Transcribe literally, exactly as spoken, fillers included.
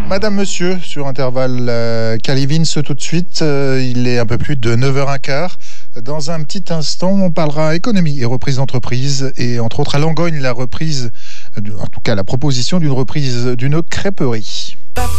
Madame, monsieur, sur intervalle euh, Calivins tout de suite, euh, il est un peu plus de neuf heures quinze. Dans un petit instant, on parlera économie et reprise d'entreprise et entre autres à Langogne, la reprise, en tout cas la proposition d'une reprise d'une crêperie.